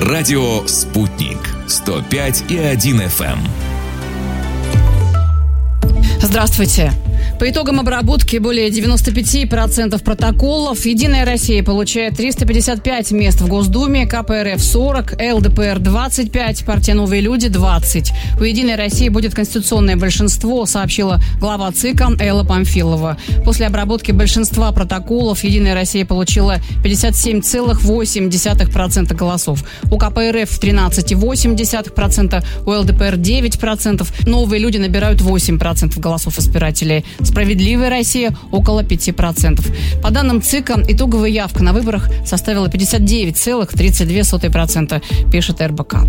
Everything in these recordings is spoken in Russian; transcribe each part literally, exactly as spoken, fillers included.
Радио «Спутник». сто пять и один эф эм. Здравствуйте. По итогам обработки более девяносто пять процентов протоколов «Единая Россия» получает триста пятьдесят пять мест в Госдуме, ка пэ эр эф сорок, эл дэ пэ эр двадцать пять, партия «Новые люди» двадцать. У «Единой России» будет конституционное большинство, сообщила глава ЦИКа Элла Памфилова. После обработки большинства протоколов «Единая Россия» получила пятьдесят семь целых восемь десятых процента голосов. У ка пэ эр эф тринадцать целых восемь десятых процента, у эл дэ пэ эр девять процентов. «Новые люди» набирают восемь процентов голосов избирателей. «Справедливая Россия» около пять процентов. По данным ЦИКа, итоговая явка на выборах составила пятьдесят девять целых тридцать две сотых процента, пишет эр бэ ка.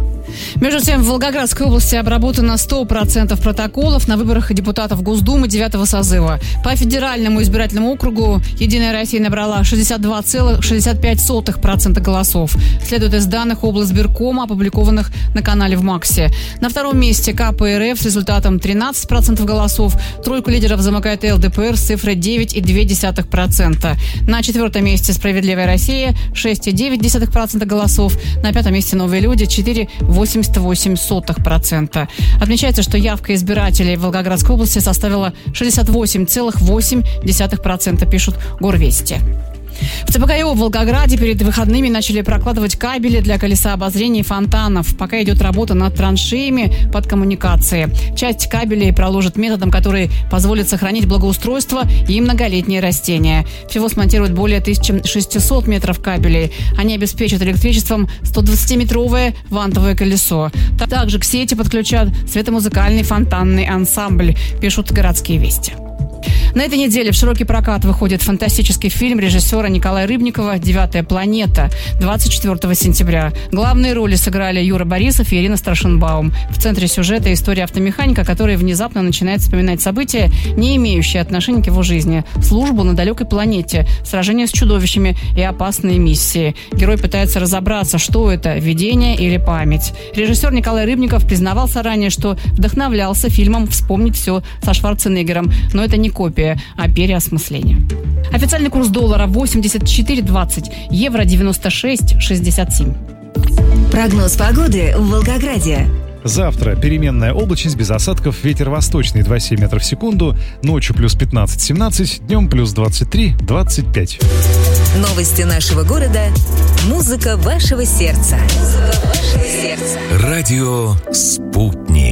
Между тем, в Волгоградской области обработано сто процентов протоколов на выборах депутатов Госдумы девятого созыва. По федеральному избирательному округу «Единая Россия» набрала шестьдесят два целых шестьдесят пять сотых процента голосов. Следует из данных облсбиркома, опубликованных на канале в МАКСе. На втором месте ка пэ эр эф с результатом тринадцать процентов голосов. Тройку лидеров замыкает эл дэ пэ эр с цифрой девять целых две десятых процента. На четвертом месте «Справедливая Россия» шесть целых девять десятых процента голосов. На пятом месте «Новые люди» четыре целых восемьдесят восемь сотых процента. Отмечается, что явка избирателей в Волгоградской области составила шестьдесят восемь целых восемь десятых процента, пишут Горвести. В цэ пэ ка и о в Волгограде перед выходными начали прокладывать кабели для колеса обозрения и фонтанов. Пока идет работа над траншеями под коммуникации. Часть кабелей проложат методом, который позволит сохранить благоустройство и многолетние растения. Всего смонтируют более тысяча шестьсот метров кабелей. Они обеспечат электричеством сто двадцатиметровое вантовое колесо. Также к сети подключат светомузыкальный фонтанный ансамбль, пишут городские вести. На этой неделе в широкий прокат выходит фантастический фильм режиссера Николая Рыбникова «Девятая планета» двадцать четвёртого сентября. Главные роли сыграли Юра Борисов и Ирина Страшенбаум. В центре сюжета история автомеханика, который внезапно начинает вспоминать события, не имеющие отношения к его жизни. Службу на далекой планете, сражение с чудовищами и опасные миссии. Герой пытается разобраться, что это – видение или память. Режиссер Николай Рыбников признавался ранее, что вдохновлялся фильмом «Вспомнить все» со Шварценеггером, но это не копия, а переосмысление. Официальный курс доллара восемьдесят четыре двадцать, евро девяносто шесть шестьдесят семь. Прогноз погоды в Волгограде. Завтра переменная облачность без осадков, ветер восточный два целых семь метров в секунду, ночью плюс пятнадцать семнадцать, днем плюс двадцать три двадцать пять. Новости нашего города, музыка вашего сердца. Музыка вашего сердца. Радио «Спутник».